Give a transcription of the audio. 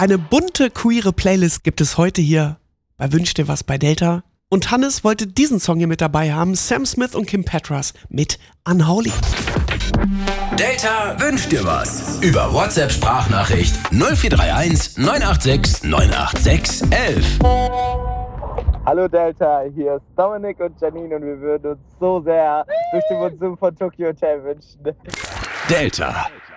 Eine bunte, queere Playlist gibt es heute hier bei Wünsch dir was bei Delta. Und Hannes wollte diesen Song hier mit dabei haben, Sam Smith und Kim Petras mit Unholy. Delta wünscht dir was. Über WhatsApp-Sprachnachricht 0431 986 986 11. Hallo Delta, hier ist Dominik und Janine und wir würden uns so sehr durch den Monsum von Tokyo Hotel wünschen. Delta.